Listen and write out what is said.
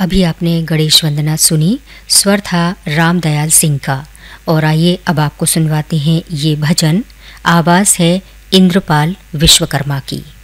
अभी आपने गणेश वंदना सुनी, स्वर था रामदयाल सिंह का। और आइए अब आपको सुनवाते हैं ये भजन। आवाज़ है इंद्रपाल विश्वकर्मा की।